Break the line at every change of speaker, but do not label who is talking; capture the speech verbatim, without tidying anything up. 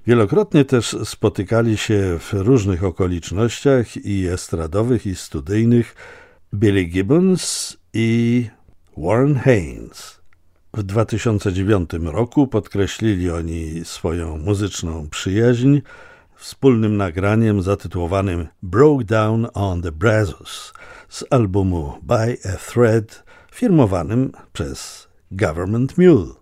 Wielokrotnie też spotykali się w różnych okolicznościach i estradowych, i studyjnych Billy Gibbons i Warren Haynes. W dwa tysiące dziewiątym roku podkreślili oni swoją muzyczną przyjaźń wspólnym nagraniem zatytułowanym Broke Down on the Brazos z albumu By a Thread firmowanym przez Government Mule.